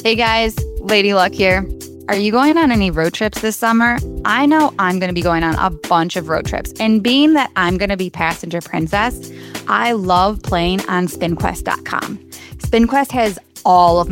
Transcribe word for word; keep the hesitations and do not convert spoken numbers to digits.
Hey guys, Lady Luck here. Are you going on any road trips this summer? I know I'm going to be going on a bunch of road trips. And being that I'm going to be passenger princess, I love playing on spin quest dot com. SpinQuest has all of